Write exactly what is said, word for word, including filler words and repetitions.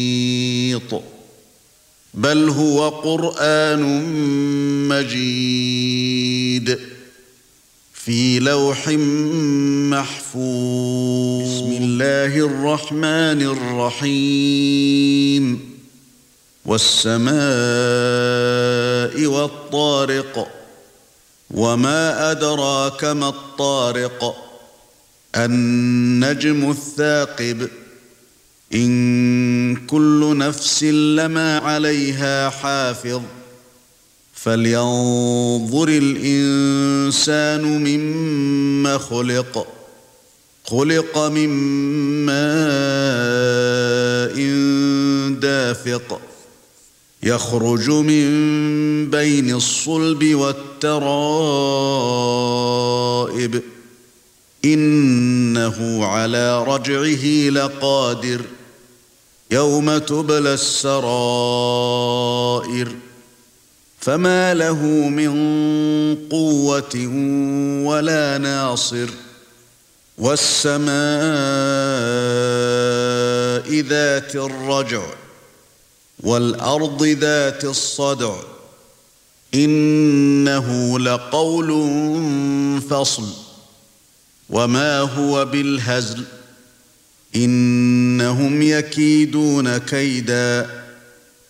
بل هو قرآن مجيد في لوح محفوظ. بسم الله الرحمن الرحيم. والسماء والطارق وما أدراك ما الطارق النجم الثاقب إن كل نفس لما عليها حافظ فلينظر الإنسان مما خلق خلق من ماء دافق يخرج من بين الصلب والترائب إنه على رجعه لقادر يوم تبلى السرائر فما له من قوة ولا ناصر والسماء ذات الرجع والأرض ذات الصدع إنه لقول فصل وما هو بالهزل إنهم يكيدون كيدا